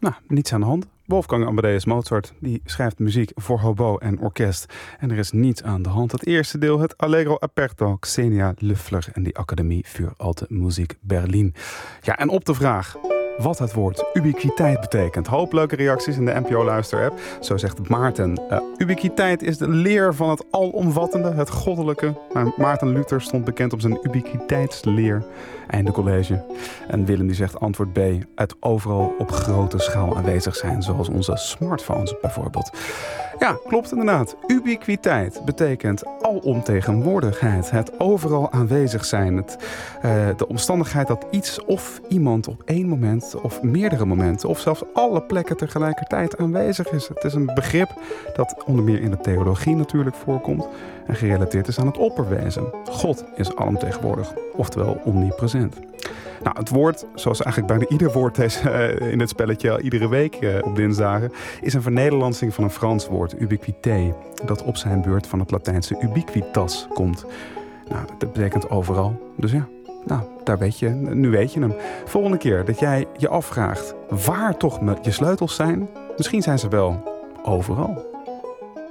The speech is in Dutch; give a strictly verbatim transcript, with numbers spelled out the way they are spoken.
Nou, niets aan de hand. Wolfgang Amadeus Mozart die schrijft muziek voor hobo en orkest. En er is niets aan de hand. Het eerste deel, het Allegro Aperto, Xenia Löffler en de Academie für Alte Musik Berlin. Ja, en op de vraag wat het woord ubiquiteit betekent. Hoop leuke reacties in de N P O-luister-app. Zo zegt Maarten. Uh, ubiquiteit is de leer van het alomvattende, het goddelijke. Maar Maarten Luther stond bekend om zijn ubiquiteitsleer. Einde college. En Willem die zegt antwoord B. Het overal op grote schaal aanwezig zijn. Zoals onze smartphones bijvoorbeeld. Ja, klopt inderdaad. Ubiquiteit betekent alomtegenwoordigheid. Het overal aanwezig zijn. Het, uh, de omstandigheid dat iets of iemand op één moment of meerdere momenten of zelfs alle plekken tegelijkertijd aanwezig is. Het is een begrip dat onder meer in de theologie natuurlijk voorkomt en gerelateerd is aan het opperwezen. God is alomtegenwoordig, oftewel omnipresent. Nou, het woord, zoals eigenlijk bijna ieder woord deze, uh, in het spelletje iedere week uh, op dinsdagen, is een vernederlandsing van een Frans woord, ubiquité, dat op zijn beurt van het Latijnse ubiquitas komt. Nou, dat betekent overal. Dus ja, nou, daar weet je, nu weet je hem. Volgende keer dat jij je afvraagt waar toch je sleutels zijn, misschien zijn ze wel overal.